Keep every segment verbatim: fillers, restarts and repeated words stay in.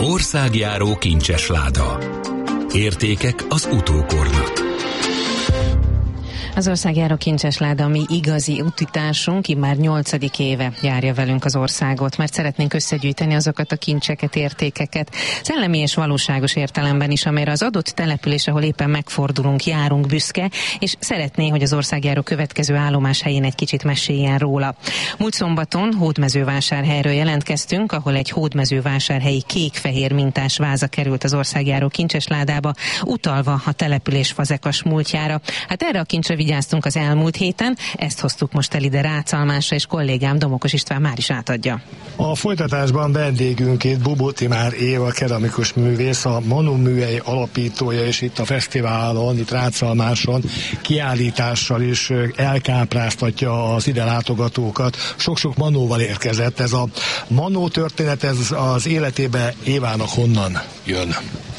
Országjáró kincses-láda. Értékek az utókornak. Az országjáró kincses-láda, mi igazi útitársunk, immár nyolcadik éve járja velünk az országot, mert szeretnénk összegyűjteni azokat a kincseket, értékeket, szellemi és valóságos értelemben is, amelyre az adott település, ahol éppen megfordulunk, járunk, büszke, és szeretné, hogy az országjáró következő állomás helyén egy kicsit meséljen róla. Múlt szombaton Hódmezővásárhelyről jelentkeztünk, ahol egy hódmezővásárhelyi kék-fehér mintás váza került az országjáró kincses-ládába, utalva a település fazekas múltjára. Hát erre a kincsre vigyáztunk az elmúlt héten, ezt hoztuk most el ide Rácalmásra, és kollégám Domokos István már is átadja. A folytatásban vendégünk itt Bubó Timár Éva, keramikus művész, a Manó műhely alapítója, és itt a fesztiválon, itt Rácalmáson kiállítással is elkápráztatja az ide látogatókat. Sok-sok manóval érkezett. Ez a manó történet, ez az életébe Évának honnan jön?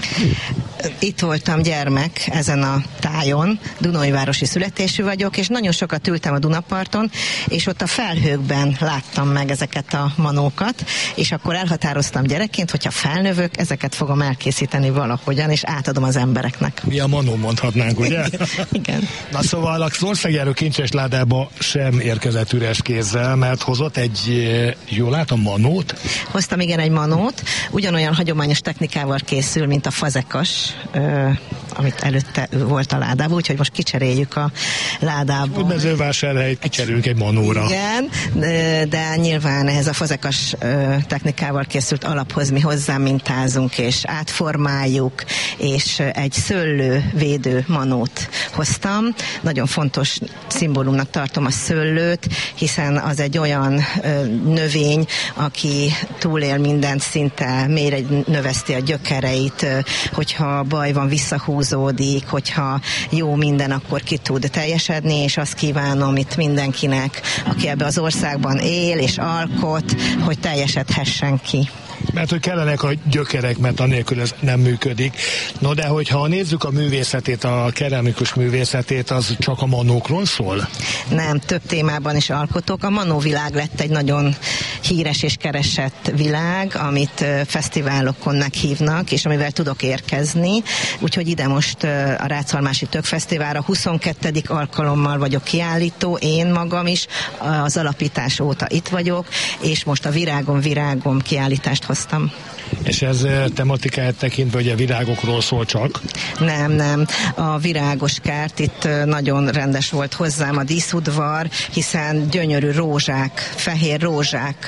Itt voltam gyermek ezen a tájon, Dunajvárosi születésű vagyok, és nagyon sokat ültem a Dunaparton, és ott a felhőkben láttam meg ezeket a manókat, és akkor elhatároztam gyerekként, hogyha felnövök, ezeket fogom elkészíteni valahogyan, és átadom az embereknek. Mi a manó mondhatnánk, ugye? Igen. Na szóval az országjáró kincses-ládába sem érkezett üres kézzel, mert hozott egy, jól látom, manót? Hoztam igen egy manót, ugyanolyan hagyományos technikával készül, mint a fazekas, Ö, amit előtte volt a ládában, úgyhogy most kicseréljük a ládában. Hódmezővásárhelyt kicserélünk egy manóra. Igen, de, de nyilván ehhez a fazekas ö, technikával készült alaphoz mi hozzá mintázunk, és átformáljuk, és egy szőlővédő manót hoztam. Nagyon fontos szimbólumnak tartom a szőlőt, hiszen az egy olyan ö, növény, aki túlél mindent, szinte mélyre növeszti a gyökereit, ö, hogyha baj van, visszahúzódik, hogyha jó minden, akkor ki tud teljesedni, és azt kívánom itt mindenkinek, aki ebbe az országban él és alkot, hogy teljesedhessen ki. Mert hogy kellenek a gyökerek, mert anélkül ez nem működik. No de hogyha nézzük a művészetét, a keramikus művészetét, az csak a manókról szól? Nem, több témában is alkotok. A manóvilág lett egy nagyon híres és keresett világ, amit fesztiválokon meghívnak, és amivel tudok érkezni. Úgyhogy ide most a Rácalmási Tökfesztiválra huszonkettedik alkalommal vagyok kiállító, én magam is az alapítás óta itt vagyok, és most a Virágom, Virágom kiállítást hoztam. És ez tematikáját tekintve, hogy a virágokról szól csak? Nem, nem. A virágos kert itt nagyon rendes volt hozzám, a díszudvar, hiszen gyönyörű rózsák, fehér rózsák,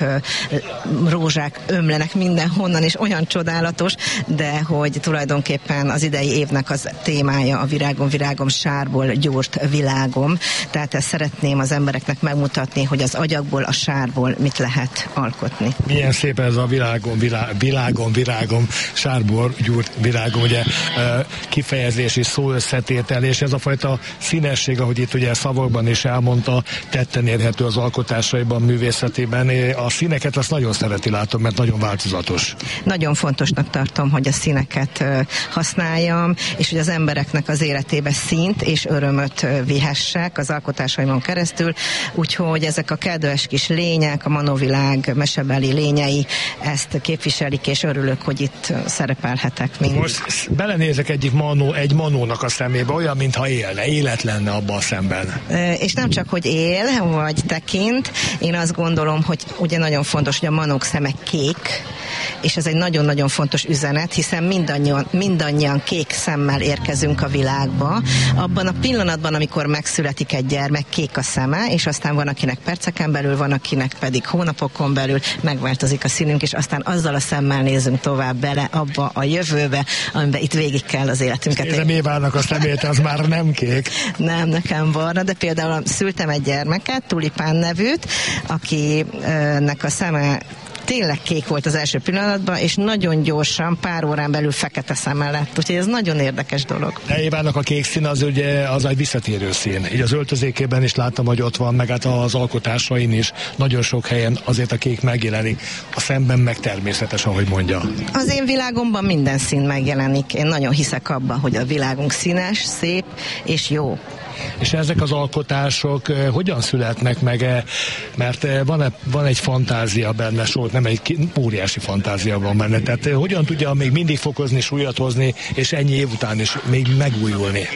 rózsák ömlenek mindenhonnan, és olyan csodálatos, de hogy tulajdonképpen az idei évnek az témája a Virágom, Virágom, sárból gyúrt világom. Tehát ezt szeretném az embereknek megmutatni, hogy az agyagból, a sárból mit lehet alkotni. Milyen szép ez a világom, világ, világom, virágom, sárból gyúrt virágom, ugye kifejezési szó összetétel, és ez a fajta színesség, ahogy itt ugye szavakban is elmondta, tetten érhető az alkotásaiban, művészetében. A színeket azt nagyon szereti, látom, mert nagyon változatos. Nagyon fontosnak tartom, hogy a színeket használjam, és hogy az embereknek az életébe színt és örömöt vihessek az alkotásaimon keresztül, úgyhogy ezek a kedves kis lények, a manóvilág mesebeli lényei ezt képviselik, és örülök, hogy itt szerepelhetek mindig. Most belenézek egyik manó, egy manónak a szemébe, olyan, mintha élne, élet lenne abban a szemben. És nem csak, hogy él, vagy tekint, én azt gondolom, hogy ugye nagyon fontos, hogy a manók szeme kék, és ez egy nagyon-nagyon fontos üzenet, hiszen mindannyian, mindannyian kék szemmel érkezünk a világba. Abban a pillanatban, amikor megszületik egy gyermek, kék a szeme, és aztán van, akinek perceken belül, van, akinek pedig hónapokon belül megváltozik a színünk, és aztán azzal a szemmel nézünk tovább bele abba a jövőbe, amiben itt végig kell az életünket. Nézem Évának a szemét, az már nem kék. Nem, nekem barna, de például szültem egy gyermeket, Tulipán nevűt, akinek a szeme tényleg kék volt az első pillanatban, és nagyon gyorsan, pár órán belül fekete szemmel lett. Úgyhogy ez nagyon érdekes dolog. De Évának a kék szín az ugye az egy visszatérő szín. Így az öltözékében is láttam, hogy ott van, meg hát az alkotásain is nagyon sok helyen azért a kék megjelenik. A szemben meg természetes, ahogy mondja. Az én világomban minden szín megjelenik. Én nagyon hiszek abban, hogy a világunk színes, szép és jó. És ezek az alkotások hogyan születnek meg? Mert van, van egy fantázia benne, sőt nem egy óriási fantázia van benne. Tehát hogyan tudja még mindig fokozni, súlyat hozni, és ennyi év után is még megújulni?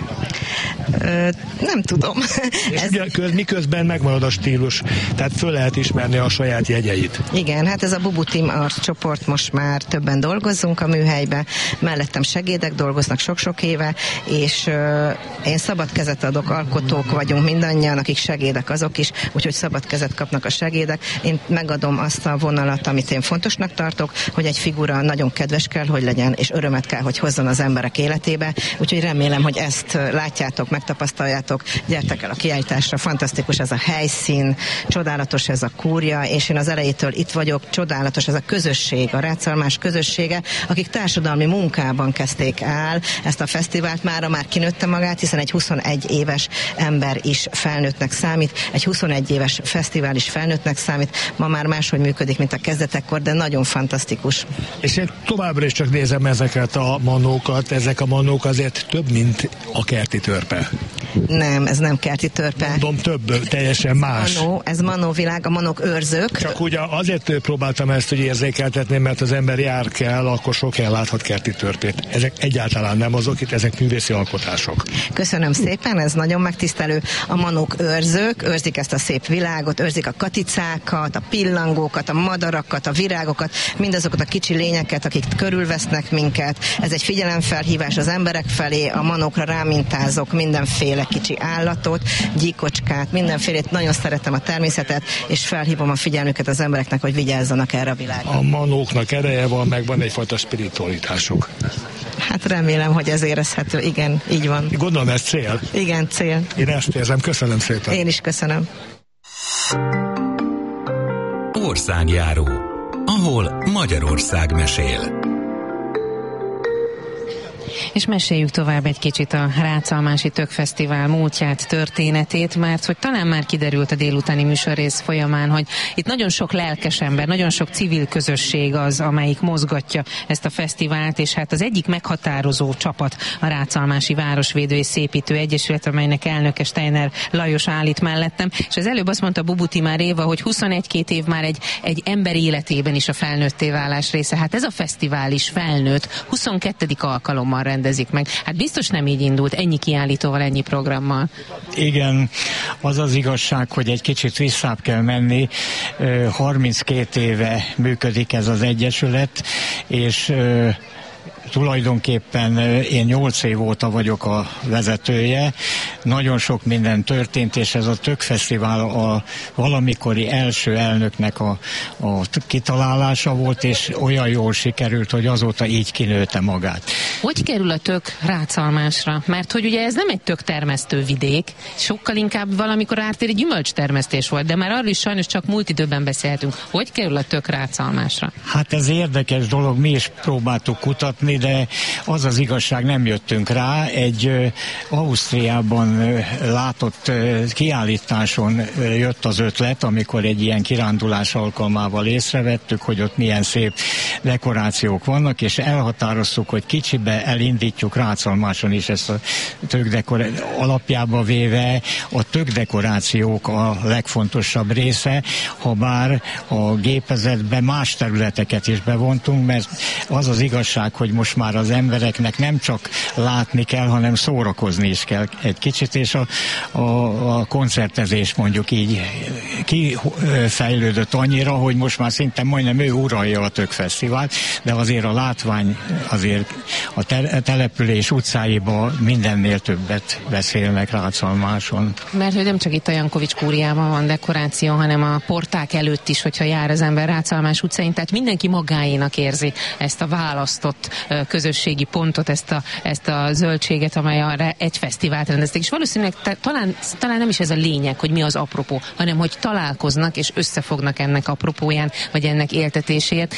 Ö, nem tudom. És ez... ugye, miközben megmarad a stílus, tehát föl lehet ismerni a saját jegyeit. Igen, hát ez a Bubu Team Art csoport, most már többen dolgozzunk a műhelybe, mellettem segédek dolgoznak sok-sok éve, és ö, én szabad kezet adok, alkotók vagyunk mindannyian, akik segédek azok is, úgyhogy szabad kezet kapnak a segédek. Én megadom azt a vonalat, amit én fontosnak tartok, hogy egy figura nagyon kedves kell, hogy legyen, és örömet kell, hogy hozzon az emberek életébe, úgyhogy remélem, hogy ezt látjátok, megtapasztaljátok, gyertek el a kiállításra, fantasztikus ez a helyszín, csodálatos ez a kúria, és én az elejétől itt vagyok, csodálatos ez a közösség, a Rácalmás közössége, akik társadalmi munkában kezdték el ezt a fesztivált, mára már kinőtte magát, hiszen egy huszonegy éves ember is felnőttnek számít, egy huszonegy éves fesztivál is felnőttnek számít, ma már máshogy működik, mint a kezdetekkor, de nagyon fantasztikus. És én továbbra is csak nézem ezeket a manókat, ezek a manók azért több, mint a kerti törpe. Nem, ez nem kerti törpe. Mondom, több, teljesen más. Manó, ez manóvilág, a manók őrzők. Csak ugye azért próbáltam ezt hogy érzékeltetni, mert az ember jár kell, akkor sok helyen láthat kerti törpét. Ezek egyáltalán nem azok, itt ezek művészi alkotások. Köszönöm szépen, ez nagyon megtisztelő. A manók őrzők, őrzik ezt a szép világot, őrzik a katicákat, a pillangókat, a madarakat, a virágokat, mindazokat a kicsi lényeket, akik körülvesznek minket. Ez egy figyelemfelhívás az emberek felé, a manókra rámintázok mindenféle kicsi állatot, gyíkocskát, mindenfélét. Nagyon szeretem a természetet, és felhívom a figyelmüket az embereknek, hogy vigyázzanak erre a világra. A manóknak ereje van, meg van egyfajta spiritualitásuk. Hát remélem, hogy ez érezhető. Igen, így van. Gondolom, ez cél. Igen, cél. Én ezt érzem. Köszönöm szépen. Én is köszönöm. Országjáró, ahol Magyarország mesél. És meséljük tovább egy kicsit a Rácalmási Tökfesztivál múltját, történetét, mert hogy talán már kiderült a délutáni műsorrész folyamán, hogy itt nagyon sok lelkes ember, nagyon sok civil közösség az, amelyik mozgatja ezt a fesztivált, és hát az egyik meghatározó csapat a Rácalmási Városvédő és Szépítő Egyesület, amelynek elnöke Steiner Lajos állít mellettem, és az előbb azt mondta Bubu Timár Éva, hogy huszonegy-két év már egy, egy ember életében is a felnőtté válás része. Hát ez a fesztivál is felnőtt, huszonkettedik alkalommal rendezik meg. Hát biztos nem így indult, ennyi kiállítóval, ennyi programmal. Igen, az az igazság, hogy egy kicsit visszább kell menni. harminckét éve működik ez az egyesület, és tulajdonképpen én nyolc év óta vagyok a vezetője, nagyon sok minden történt, és ez a Tökfesztivál a valamikori első elnöknek a, a kitalálása volt, és olyan jól sikerült, hogy azóta így kinőtte magát. Hogy kerül a tök Rácalmásra? Mert hogy ugye ez nem egy töktermesztő vidék, sokkal inkább valamikor ártéri gyümölcstermesztés volt, de már arról is sajnos csak múlt időben beszélhetünk. Hogy kerül a tök Rácalmásra? Hát ez érdekes dolog, mi is próbáltuk kutatni, de az az igazság, nem jöttünk rá. Egy uh, Ausztriában uh, látott uh, kiállításon uh, jött az ötlet, amikor egy ilyen kirándulás alkalmával észrevettük, hogy ott milyen szép dekorációk vannak, és elhatároztuk, hogy kicsibe elindítjuk Rácalmáson is ezt a tökdekorációt. Alapjába véve a tökdekorációk a legfontosabb része, ha bár a gépezetbe más területeket is bevontunk, mert az az igazság, hogy most már az embereknek nem csak látni kell, hanem szórakozni is kell egy kicsit, és a, a, a koncertezés mondjuk így kifejlődött annyira, hogy most már szinte majdnem ő uralja a Tökfesztivált, de azért a látvány, azért a te- település utcáiba mindennél többet beszélnek Rácalmáson. Mert hogy nem csak itt a Jankovics kúriában van dekoráció, hanem a porták előtt is, hogyha jár az ember Rácalmás utcáin, tehát mindenki magáénak érzi ezt a választott közösségi pontot, ezt a, ezt a zöldséget, amely arra egy fesztivált rendezték. És valószínűleg te, talán, talán nem is ez a lényeg, hogy mi az apropó, hanem hogy találkoznak és összefognak ennek apropóján, vagy ennek éltetéséért. És én itt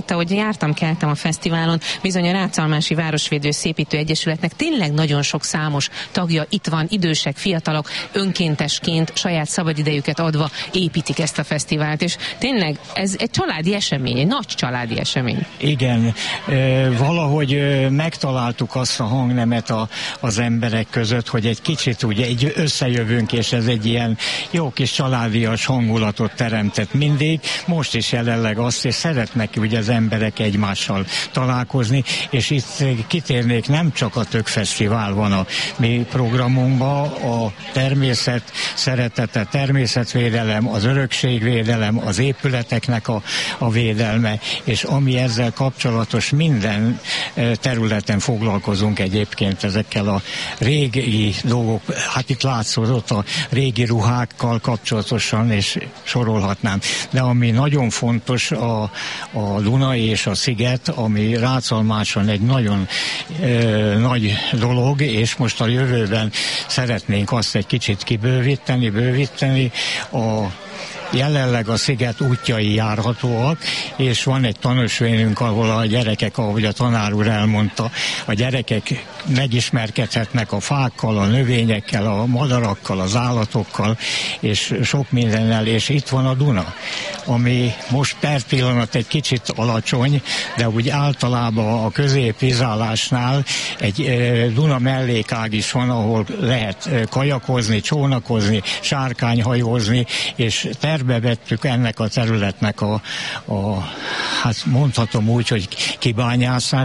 itt, ahogy jártam, keltem a fesztiválon, bizony a Rácalmási Városvédő Szépítő Egyesületnek tényleg nagyon sok számos tagja itt van, idősek, fiatalok, önkéntesként, saját szabadidejüket adva építik ezt a fesztivált, és tényleg ez egy családi esemény, egy nagy családi esemény. Igen, e, valahogy e, megtaláltuk azt a hangnemet a, az emberek között, hogy egy kicsit ugye egy összejövünk, és ez egy ilyen jó kis családias hangulatot teremtett mindig, most is jelenleg azt, és szeretnek ugye az emberek egymással találkozni, és itt kitérnék, nem csak a Tökfesztivál van a mi programunkban, a természet szeretete, természetvédelem, az örökségvédelem, az épületeknek a, a védelme, és ami ezzel kapcsolatos minden területen foglalkozunk egyébként ezekkel a régi dolgok, hát itt látszott a régi ruhákkal kapcsolatosan, és sorolhatnám. De ami nagyon fontos, a, a Duna és a sziget, ami Rácalmáson egy nagyon e, nagy dolog, és most a jövőben szeretnénk azt egy kicsit kibővíteni, bővíteni. A Jelenleg a sziget útjai járhatóak, és van egy tanúsvényünk, ahol a gyerekek, ahogy a tanár úr elmondta, a gyerekek megismerkedhetnek a fákkal, a növényekkel, a madarakkal, az állatokkal, és sok mindennel, és itt van a Duna, ami most per pillanat egy kicsit alacsony, de úgy általában a középvizálásnál egy e, Duna mellékág is van, ahol lehet e, kajakozni, csónakozni, sárkányhajózni, és terve vettük ennek a területnek a, a hát mondhatom úgy, hogy kibányászás,